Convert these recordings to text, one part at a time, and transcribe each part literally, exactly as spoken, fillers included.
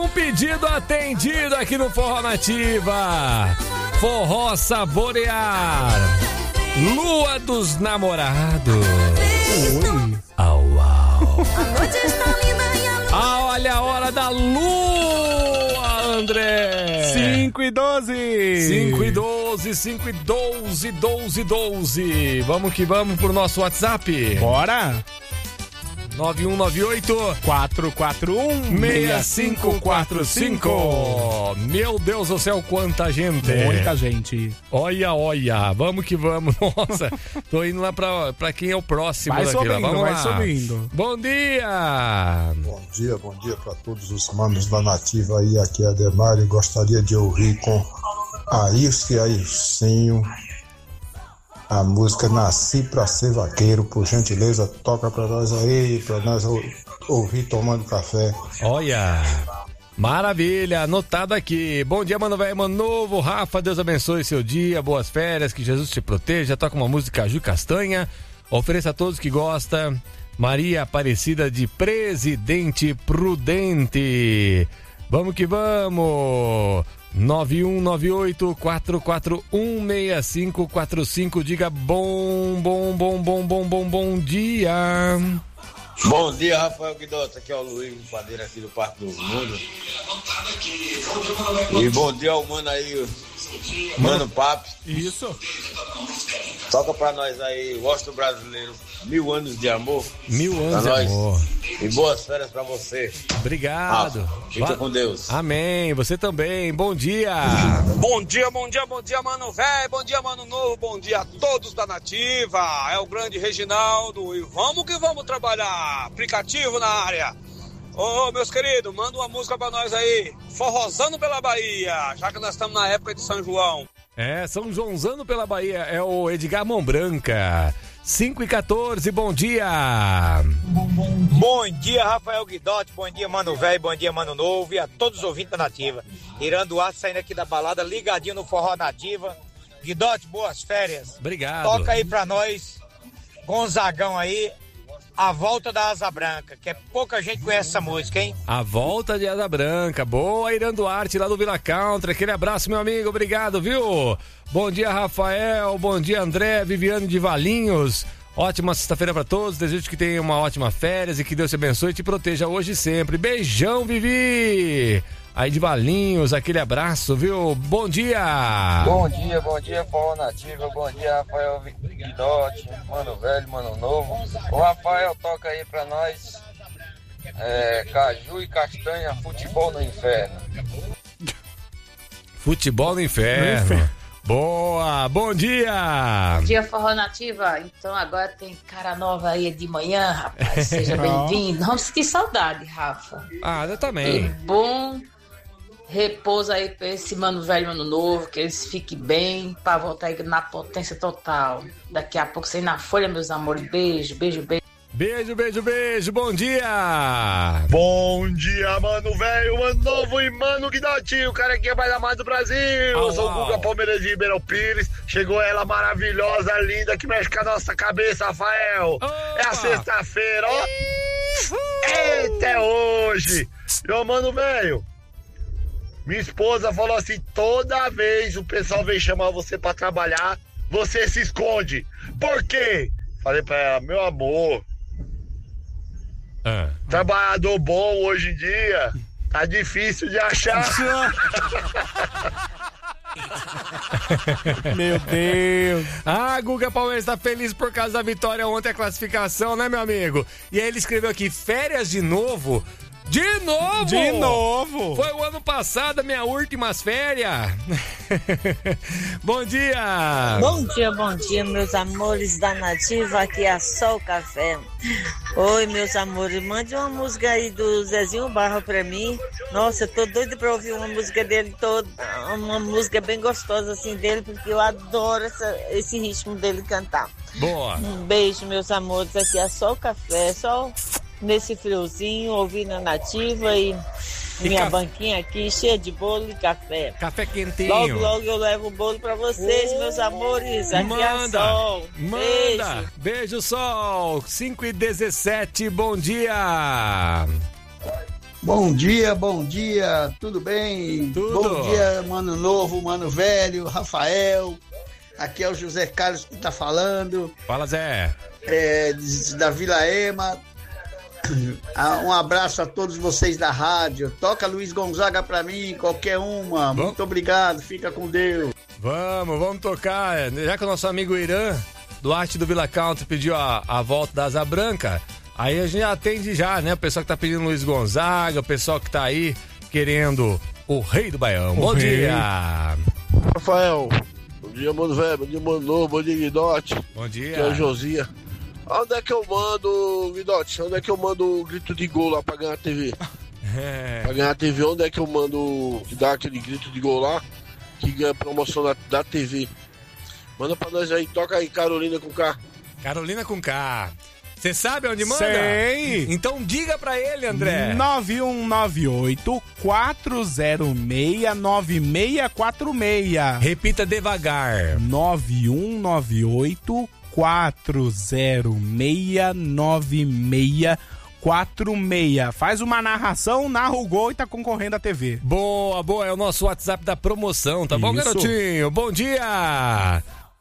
Um pedido atendido aqui no Forró Nativa. Forró Saborear. Lua dos Namorados. Oi. Au, au. A noite está linda e a... Ah, olha a hora da lua, André. cinco e doze. cinco e doze, cinco e doze, doze, doze. Vamos que vamos pro nosso WhatsApp. Bora. nove um nove oito, quatro quatro um, seis cinco quatro cinco. Meu Deus do céu, quanta gente. Muita gente. Olha, olha, vamos que vamos. Nossa, tô indo lá pra, pra quem é o próximo. Vai daqui, subindo, vamos vai lá. subindo. Bom dia. Bom dia, bom dia para todos os manos da Nativa aí, aqui é Ademar e gostaria de ouvir com a Isca e a Ilcinho a música Nasci Pra Ser Vaqueiro. Por gentileza, toca pra nós aí, pra nós ou- ouvir tomando café. Olha, maravilha, anotado aqui. Bom dia, mano velho, mano novo. Rafa, Deus abençoe seu dia, boas férias, que Jesus te proteja. Toca uma música Ju Castanha. Ofereça a todos que gostam. Maria Aparecida de Presidente Prudente. Vamos que vamos. nove um nove oito, quatro quatro um, seis cinco quatro cinco. Diga bom, bom, bom, bom, bom, bom, bom dia. Bom dia, Rafael Guidoto, aqui é o Luiz Padeira aqui do Parque do Mundo. E bom dia ao mano aí, Mano Papo. Isso. Toca pra nós aí, Gosto Brasileiro, Mil Anos de Amor. Mil anos Pra de nós. amor. E boas férias pra você. Obrigado. Rafa, fica Va- com Deus. Amém. Você também. Bom dia. Bom dia, bom dia, bom dia, mano velho, bom dia, mano novo, bom dia a todos da Nativa. É o grande Reginaldo e vamos que vamos trabalhar. Aplicativo na área. Ô, meus queridos, manda uma música pra nós aí. Forrozando pela Bahia, já que nós estamos na época de São João. É, São Joãozano pela Bahia. É o Edgar Mão Branca. cinco e quatorze. Bom dia. Bom dia, Rafael Guidotti, bom dia, mano velho, bom dia, mano novo e a todos os ouvintes da Nativa. Irando o ar, saindo aqui da balada, ligadinho no Forró Nativa. Guidotti, boas férias. Obrigado. Toca aí pra nós, Gonzagão aí, A Volta da Asa Branca, que é pouca gente conhece essa música, hein? A volta de Asa Branca. Boa, Irando Arte lá do Vila Country. Aquele abraço, meu amigo. Obrigado, viu? Bom dia, Rafael. Bom dia, André. Viviane de Valinhos. Ótima sexta-feira pra todos. Desejo que tenham uma ótima férias e que Deus te abençoe e te proteja hoje e sempre. Beijão, Vivi. Aí de Valinhos, aquele abraço, viu? Bom dia. Bom dia, bom dia, Forró Nativa, bom dia, Rafael Guidotti, mano velho, mano novo. O Rafael toca aí pra nós, é, Caju e Castanha, Futebol no Inferno. Futebol no inferno. Boa, bom dia. Bom dia, Forró Nativa. Então agora tem cara nova aí de manhã, rapaz. Seja bem-vindo. Vamos sentir saudade, Rafa. Ah, eu E também. bom repouso aí pra esse mano velho, mano novo, que eles fiquem bem, pra voltar aí na potência total. Daqui a pouco, sem na folha, meus amores. Beijo, beijo, beijo. Beijo, beijo, beijo. Bom dia. Bom dia, mano velho, mano novo e mano Guidotti, o cara que vai dar mais do Brasil. Eu sou o Guga Palmeiras de Ribeirão Pires. Chegou ela maravilhosa, linda, que mexe com a nossa cabeça, Rafael. É a sexta-feira, ó. Eita, é hoje. E ô, mano velho, minha esposa falou assim, toda vez o pessoal vem chamar você pra trabalhar, você se esconde. Por quê? Falei pra ela, meu amor, Ah. trabalhador bom hoje em dia tá difícil de achar. Meu Deus. Ah, Guga Palmeiras tá feliz por causa da vitória ontem, a classificação, né, meu amigo? E aí ele escreveu aqui, férias de novo? De novo? De novo. Foi o ano passado, minha últimas férias. Bom dia. Bom dia, bom dia, meus amores da Nativa, aqui é Sol Café. Oi, meus amores, mande uma música aí do Zezinho Barra pra mim. Nossa, eu tô doida pra ouvir uma música dele toda, uma música bem gostosa assim dele, porque eu adoro essa, esse ritmo dele cantar. Boa. Um beijo, meus amores, aqui é Sol Café, só nesse friozinho, ouvindo a Nativa e E minha caf- banquinha aqui cheia de bolo e café. Café quentinho. Logo, logo eu levo o bolo pra vocês, meus amores. Aqui Manda, é a Sol. manda. Beijo. Beijo, Sol. cinco e dezessete, bom dia. Bom dia, bom dia, tudo bem? Tudo. Bom dia, mano novo, mano velho, Rafael. Aqui é o José Carlos que tá falando. Fala, Zé. É, da Vila Ema. Um abraço a todos vocês da rádio. Toca Luiz Gonzaga pra mim, qualquer uma. Bom. Muito obrigado, fica com Deus. Vamos, vamos tocar. Já que o nosso amigo Irã, do Arte do Vila Country, pediu a, a volta da Asa Branca, aí a gente atende já, né? O pessoal que tá pedindo Luiz Gonzaga, o pessoal que tá aí querendo o Rei do Baião. O Bom rei. dia! Rafael, bom dia, mano velho, bom dia, mano novo, bom dia, Guidote. Bom dia. Aqui é o Josia. Onde é que eu mando, Guidote? Onde é que eu mando o grito de gol lá pra ganhar a T V? É. Pra ganhar a T V, onde é que eu mando que dá aquele grito de gol lá? Que ganha promoção da, da T V. Manda pra nós aí, toca aí, Carolina com K. Carolina com K. Você sabe onde manda? Sei. Então diga pra ele, André. nove um nove oito, quatro zero seis, nove seis quatro seis. Repita devagar. nove um nove oito, quatro zero seis, nove seis quatro seis. Faz uma narração, narra o gol e tá concorrendo à T V. Boa, boa. É o nosso WhatsApp da promoção, tá bom, Isso. garotinho? Bom dia!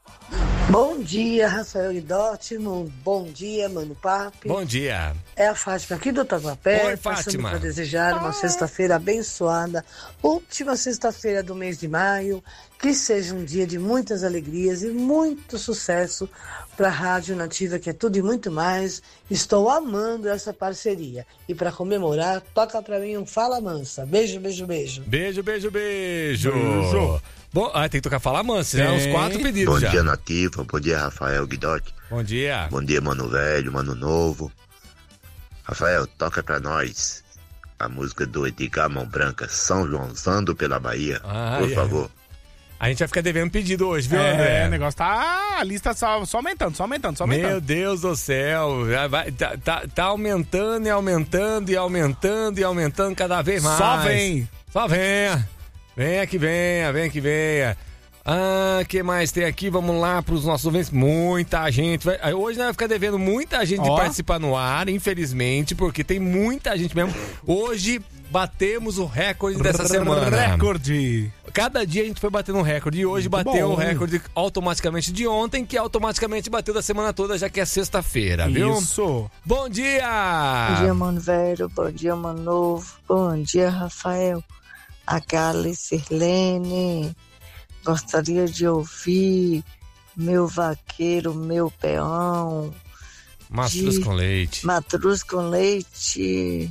Bom dia, Rafael Guidotti. Bom dia, Mano Papi. Bom dia. É a Fátima aqui do Tatuapé. Oi, passando Fátima. para desejar uma sexta-feira abençoada, última sexta-feira do mês de maio, que seja um dia de muitas alegrias e muito sucesso para a Rádio Nativa, que é tudo e muito mais. Estou amando essa parceria. E para comemorar, toca para mim um Fala Mansa. Beijo, beijo, beijo. Beijo, beijo, beijo. Beijo. Bom, ah, tem que tocar Fala Mansa, né? Uns quatro pedidos Bom já. dia, Nativa. Bom dia, Rafael Guidotti. Bom dia. Bom dia, mano velho, mano novo. Rafael, toca pra nós a música do Edgar Mão Branca, São Joãozando pela Bahia, Ah, por é. favor. A gente vai ficar devendo pedido hoje, viu, É, André? o negócio tá. A lista só, só aumentando, só aumentando, só aumentando. Meu Deus do céu. Vai, tá, tá, tá aumentando e aumentando e aumentando e aumentando cada vez mais. Só vem. Só venha. Venha que venha, venha que venha. Ah, que mais tem aqui? Vamos lá pros nossos ouvintes. Muita gente. Vai, hoje nós vamos ficar devendo muita gente de Ó. participar no ar, infelizmente, porque tem muita gente mesmo. Hoje batemos o recorde dessa semana. Recorde. Cada dia a gente foi batendo um recorde. E hoje Muito bateu bom. o recorde automaticamente de ontem, que automaticamente bateu da semana toda, já que é sexta-feira, viu? Isso. Bom dia! Bom dia, mano velho. Bom dia, mano novo. Bom dia, Rafael. A Carla Sirlene. Gostaria de ouvir Meu Vaqueiro, Meu Peão. Mastruz de com leite. Matruz com leite.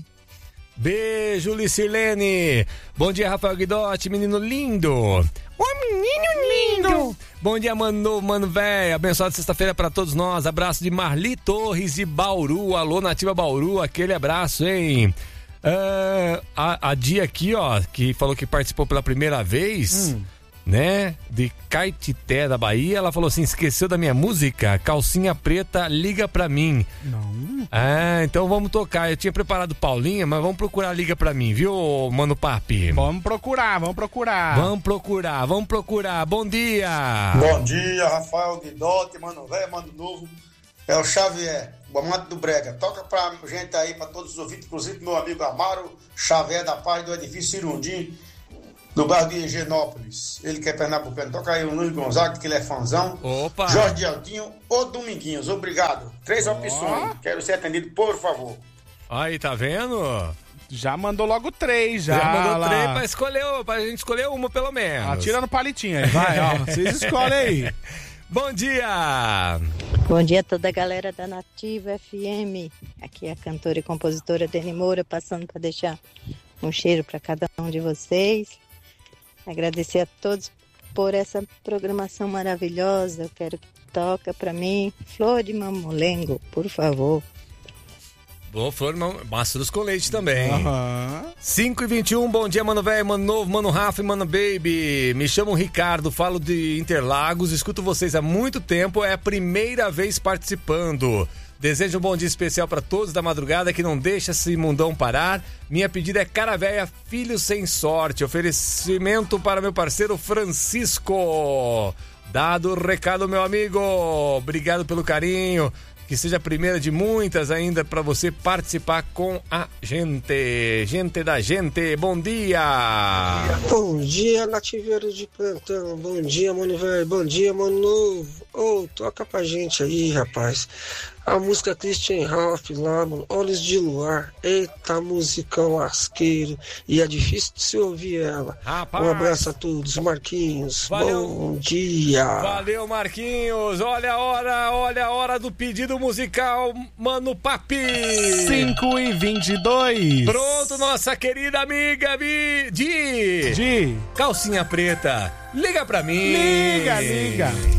Beijo, Licilene. Bom dia, Rafael Guidotti, menino lindo. Ô, menino lindo. Bom dia, mano, mano, velho. Abençoada sexta-feira pra todos nós. Abraço de Marli Torres de Bauru. Alô, Nativa Bauru. Aquele abraço, hein? Ah, a, a Dia aqui, ó, que falou que participou pela primeira vez, Hum. né? De Caetité, da Bahia. Ela falou assim: esqueceu da minha música? Calcinha Preta, liga pra mim. Não. Ah, então vamos tocar. Eu tinha preparado Paulinha, mas vamos procurar Liga Pra Mim, viu, Mano Papi? Vamos procurar, vamos procurar. Vamos procurar, vamos procurar. Bom dia! Bom dia, Rafael Guidotti, mano velho, mano novo. É o Xavier, o amante do Brega. Toca pra gente aí, pra todos os ouvintes, inclusive meu amigo Amaro Xavier, da paz do edifício Irundim, do bairro de Higienópolis. Ele que é pernambucano. Toca aí o Luiz Gonzaga, que ele é fãzão. Opa! Jorge de Altinho ou Dominguinhos. Obrigado. Três opções. Quero ser atendido, por favor. Aí, tá vendo? Já mandou logo três, já. Já mandou lá. três pra escolher, pra gente escolher uma pelo menos. Atira no palitinho aí, vai, ó. Vocês escolhem aí. Bom dia! Bom dia a toda a galera da Nativa F M. Aqui é a cantora e compositora Deni Moura, passando para deixar um cheiro para cada um de vocês. Agradecer a todos por essa programação maravilhosa. Eu quero que toca para mim Flor de Mamulengo, por favor. Boa, Flor, Mastruz com leite também. Aham. cinco e vinte e um, bom dia, mano velho, mano novo, mano Rafa e mano baby. Me chamo Ricardo, falo de Interlagos, escuto vocês há muito tempo, é a primeira vez participando. Desejo um bom dia especial para todos da madrugada que não deixa esse mundão parar. Minha pedida é Cara Véia, Filho Sem Sorte. Oferecimento para meu parceiro Francisco. Dado o recado, meu amigo. Obrigado pelo carinho. que seja a primeira de muitas ainda para você participar com a gente. Gente da gente, bom dia! Bom dia, nativeiro de plantão. Bom dia, mano velho. Bom dia, mano novo. Ô, oh, toca pra gente aí, rapaz. A música Christian Ralph lá, mano. Olhos de Luar. Eita, musicão lasqueiro. E é difícil de se ouvir ela. Rapaz. Um abraço a todos, Marquinhos. Valeu. Bom dia. Valeu, Marquinhos. Olha a hora, olha a hora do pedido musical, Mano Papi. cinco e vinte e dois. Pronto, nossa querida amiga Vi- de... De Calcinha Preta. Liga pra mim. Liga, liga.